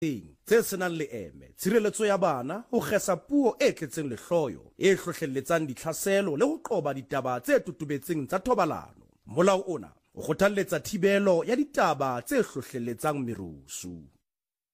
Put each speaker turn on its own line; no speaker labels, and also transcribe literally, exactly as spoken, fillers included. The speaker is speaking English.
tse senang leeme, tshireletso ya bana, ho kgesa puo e tletseng lehloyo, e hlohlelletsang ditlhaselo le ho qoba ditaba tse tutubetseng tsa thobalano. Molao ona o kgothalletsa thibelo ya ditaba tse hlohlelletsang merusu.